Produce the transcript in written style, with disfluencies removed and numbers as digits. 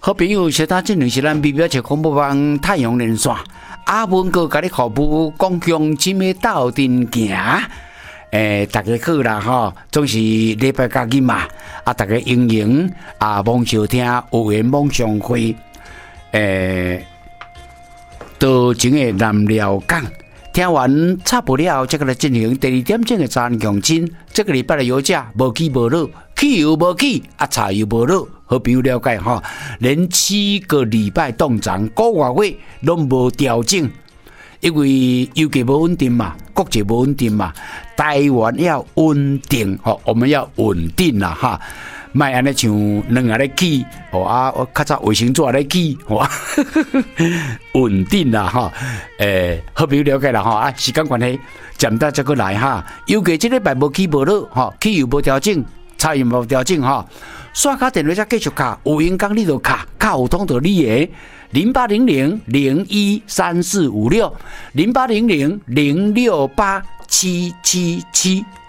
好朋友，小打进入是咱 BBS 广播网太阳连线，阿文哥甲你服务讲向前的斗阵行。大家好啦吼，总是礼拜假日嘛，大家欢迎网上听有缘网上会，道前的南寮港。听完差不了，这个来进行第二点钟的查强针。这个礼拜的油价无起无落，起又无起，差又无落。好朋友了解哈，连7个礼拜动涨，个月拢无调整，因为油价无稳定嘛，国际无稳定嘛，台湾要稳定，我们要稳定啦哈。卖安尼像两个咧起，我较早卫生纸咧起，稳定啦哈。好朋友了解啦哈，时间关系，暂到再过来哈。尤其这礼拜无起无落，起又无调整，差又无调整哈。刷卡电话再继续卡，有闲讲你就卡，卡有通到你的0800013456，0800068777。